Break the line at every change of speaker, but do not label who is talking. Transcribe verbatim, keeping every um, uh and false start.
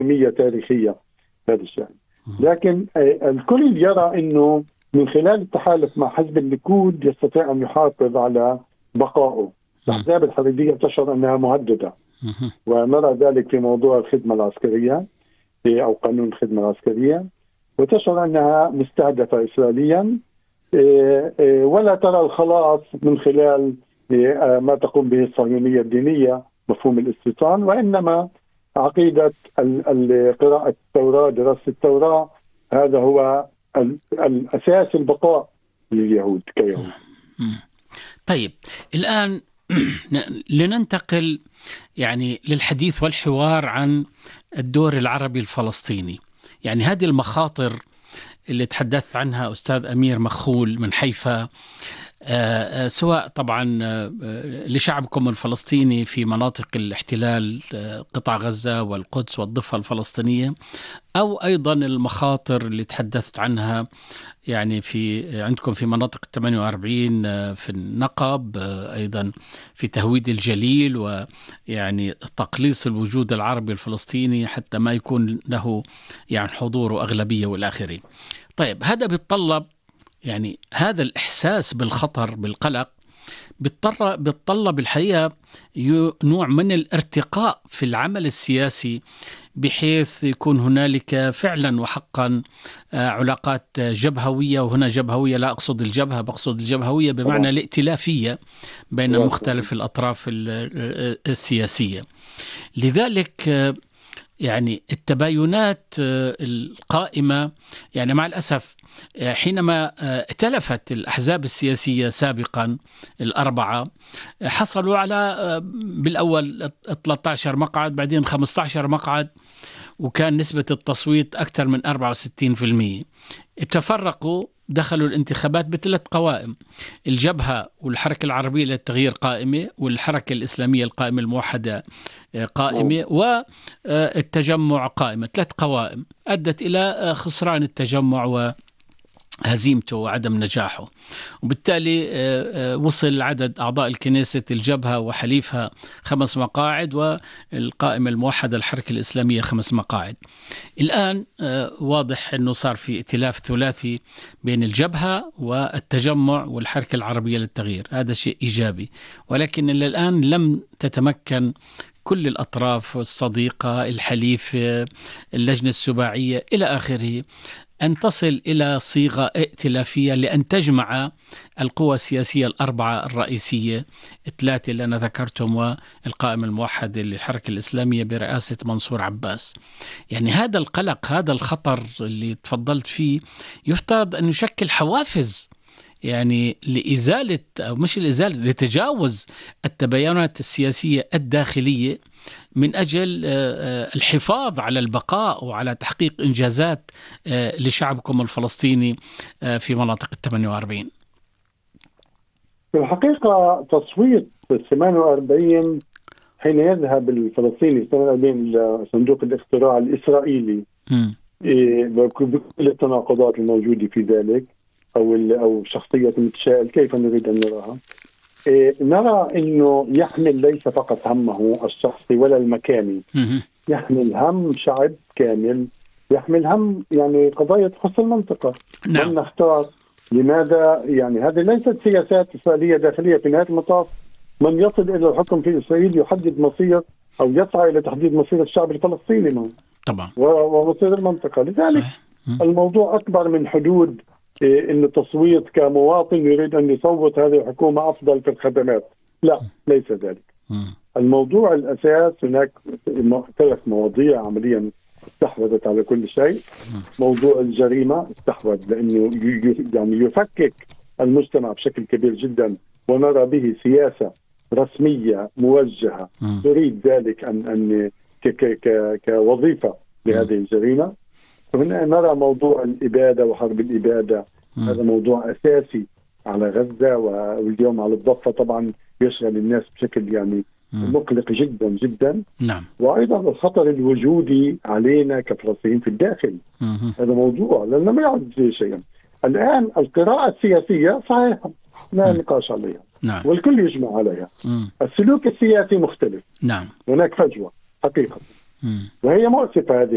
أهمية تاريخية هذا الشأن. لكن الكل يرى أنه من خلال التحالف مع حزب الليكود يستطيع أن يحافظ على بقائه. الأحزاب الحريدية تشعر أنها مهددة، ونرى ذلك في موضوع الخدمة العسكرية أو قانون الخدمة العسكرية، وتشعر أنها مستهدفة إسرائيليا، ولا ترى الخلاص من خلال ما تقوم به الصهيونية الدينية مفهوم الاستيطان، وإنما عقيدة قراءة التوراة، دراسة التوراة، هذا هو الأساس البقاء لليهود كيهود.
طيب الآن لننتقل يعني للحديث والحوار عن الدور العربي الفلسطيني. يعني هذه المخاطر اللي تحدث عنها أستاذ أمير مخول من حيفا، آه سواء طبعا آه لشعبكم الفلسطيني في مناطق الاحتلال، آه قطاع غزة والقدس والضفة الفلسطينية، أو أيضا المخاطر اللي تحدثت عنها يعني في عندكم في مناطق ثمانية وأربعين آه في النقب، آه أيضا في تهويد الجليل، ويعني تقليص الوجود العربي الفلسطيني حتى ما يكون له يعني حضور وأغلبية والآخرين. طيب هذا بيتطلب يعني هذا الإحساس بالخطر بالقلق بيتطلب الحقيقة نوع من الارتقاء في العمل السياسي، بحيث يكون هنالك فعلا وحقا علاقات جبهوية. وهنا جبهوية لا أقصد الجبهة، بقصد الجبهوية بمعنى الائتلافية بين مختلف الأطراف السياسية. لذلك يعني التباينات القائمة، يعني مع الأسف حينما ائتلفت الأحزاب السياسية سابقا الأربعة حصلوا على بالأول ثلاثة عشر مقعد، بعدين خمسة عشر مقعد، وكان نسبة التصويت أكثر من أربعة وستين بالمئة. تفرقوا، دخلوا الانتخابات بثلاث قوائم: الجبهة والحركة العربية للتغيير قائمة، والحركة الإسلامية القائمة الموحدة قائمة، والتجمع قائمة. ثلاث قوائم أدت إلى خسران التجمع و هزيمته وعدم نجاحه، وبالتالي وصل عدد أعضاء الكنيسة الجبهة وحليفها خمس مقاعد، والقائمة الموحدة الحركة الإسلامية خمس مقاعد. الآن واضح أنه صار في ائتلاف ثلاثي بين الجبهة والتجمع والحركة العربية للتغيير، هذا شيء إيجابي، ولكن إلى الآن لم تتمكن كل الأطراف الصديقة، الحليف، اللجنة السباعية إلى آخره، أن تصل إلى صيغة ائتلافية لأن تجمع القوى السياسية الأربعة الرئيسية، الثلاثة اللي أنا ذكرتهم، والقائمة الموحدة للحركة الإسلامية برئاسة منصور عباس. يعني هذا القلق، هذا الخطر اللي تفضلت فيه، يفترض أن يشكل حوافز يعني لإزالة أو مش الإزالة، لتجاوز التباينات السياسية الداخلية من أجل الحفاظ على البقاء وعلى تحقيق إنجازات لشعبكم الفلسطيني في مناطق الثمانية وأربعين.
في الحقيقة تصويت الثمانية وأربعين حين يذهب الفلسطيني الثمانية وأربعين لصندوق الاقتراع الإسرائيلي بكل التناقضات الموجودة في ذلك، أو أو شخصية المتشائل كيف نريد أن نراها، إيه نرى أنه يحمل ليس فقط همه الشخصي ولا المكاني، يحمل هم شعب كامل، يحمل هم يعني قضايا تخص المنطقة.
نعم.
من نختار لماذا؟ يعني هذه ليست سياسات إسرائيلية داخلية، في نهاية المطاف من يصل إلى الحكم في إسرائيل يحدد مصير أو يسعى إلى تحديد مصير الشعب الفلسطيني
طبعا
ومصير المنطقة. لذلك الموضوع أكبر من حدود إن التصويت كمواطن يريد أن يصوت هذه الحكومة أفضل في الخدمات، لا، ليس ذلك. الموضوع الأساس هناك ثلاث مواضيع عمليا استحوذت على كل شيء. موضوع الجريمة استحوذ لأنه يعني يفكك المجتمع بشكل كبير جدا، ونرى به سياسة رسمية موجهة تريد ذلك أن أن كوظيفة لهذه الجريمة. هنا نرى موضوع الإبادة وحرب الإبادة، م. هذا موضوع أساسي على غزة واليوم على الضفة، طبعا يشغل الناس بشكل يعني م. مقلق جدا جدا.
نعم.
وأيضا الخطر الوجودي علينا كفلسطينيين في الداخل، م. هذا موضوع لأنه ما يعد شيئا. الآن القراءة السياسية صحيحة لا نقاش عليها،
نعم.
والكل يجمع عليها.
م.
السلوك السياسي مختلف،
نعم.
هناك فجوة حقيقة، م. وهي مؤسفة هذه